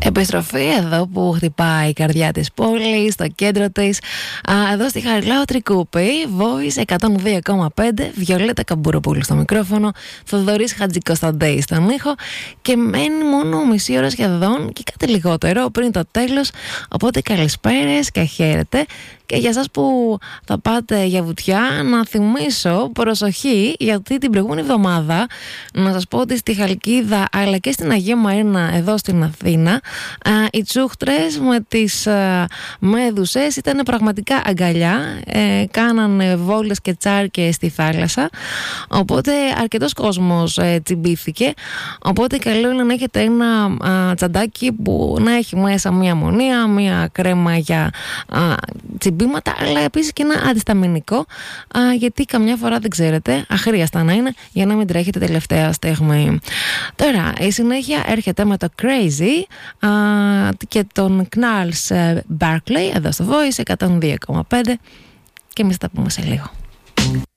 Επιστροφή εδώ που χτυπάει η καρδιά της πόλης, στο κέντρο της, εδώ στη Χαριλάου Τρικούπη, Voice 102,5, Βιολέτα Καμπούροπουλου στο μικρόφωνο, Θοδωρής Χατζικοσταντέη στον ήχο και μένει μόνο μισή ώρα σχεδόν και κάτι λιγότερο πριν το τέλος, οπότε καλησπέρες και χαίρετε. Και για σας που θα πάτε για βουτιά, να θυμίσω προσοχή, γιατί την προηγούμενη εβδομάδα να σας πω ότι στη Χαλκίδα αλλά και στην Αγία Μαρίνα εδώ στην Αθήνα οι τσούχτρες με τις μέδουσες ήταν πραγματικά αγκαλιά, κάνανε βόλτες και τσάρκες στη θάλασσα, οπότε αρκετός κόσμος τσιμπήθηκε, οπότε καλό είναι να έχετε ένα τσαντάκι που να έχει μέσα μία αμμονία, μία κρέμα για τσιμπήματα, αλλά επίσης και ένα αντισταμινικό, γιατί καμιά φορά δεν ξέρετε, αχρίαστα να είναι, για να μην τρέχετε τελευταία στιγμή. Τώρα η συνέχεια έρχεται με το Crazy και τον Knarls Barkley εδώ στο Voice 102,5 και εμείς θα τα πούμε σε λίγο.